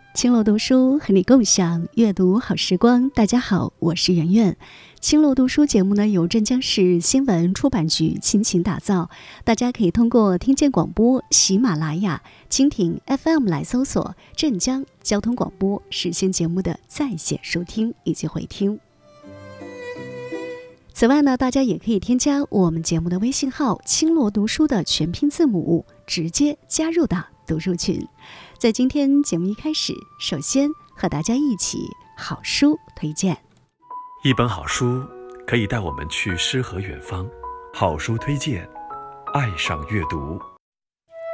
青楼读书和你共享阅读好时光。大家好，我是圆圆。青楼读书节目呢，由镇江市新闻出版局倾情打造，大家可以通过听见广播、喜马拉雅、蜻蜓 FM 来搜索镇江交通广播，实现节目的在线收听以及回听。此外呢，大家也可以添加我们节目的微信号青罗读书的全拼字母，直接加入到读书群。在今天节目一开始，首先和大家一起好书推荐。 一本好书可以带我们去诗和远方，好书推荐，爱上阅读。